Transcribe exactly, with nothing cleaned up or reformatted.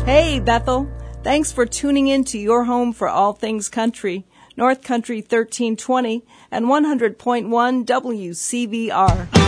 Hey, Bethel. Thanks for tuning in to your home for all things country. North Country thirteen twenty and one hundred point one W C V R.